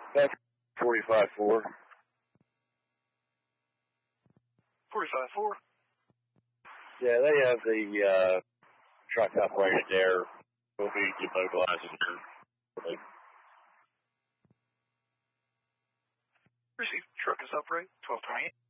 That's 45-4. 45-4? Yeah, they have the truck operated there. Will be demobilizing her. Received. Truck is upright. 1228.